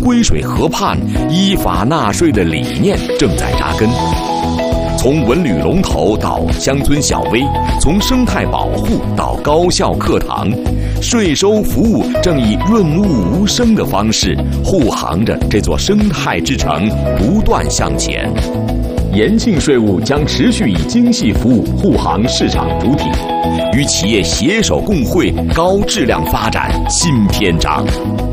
灰水河畔依法纳税的理念正在扎根。从文旅龙头到乡村小微，从生态保护到高校课堂，税收服务正以润物无声的方式护航着这座生态之城不断向前。延庆税务将持续以精细服务护航市场主体，与企业携手共绘高质量发展新篇章。